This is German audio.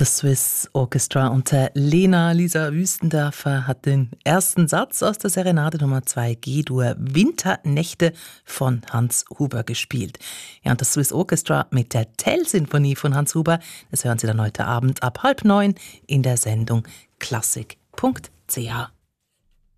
Das Swiss Orchestra unter Lena-Lisa Wüstendörfer hat den ersten Satz aus der Serenade Nummer 2 G-Dur Winternächte von Hans Huber gespielt. Ja, und das Swiss Orchestra mit der Tell-Sinfonie von Hans Huber, das hören Sie dann heute Abend ab 8:30 in der Sendung klassik.ch.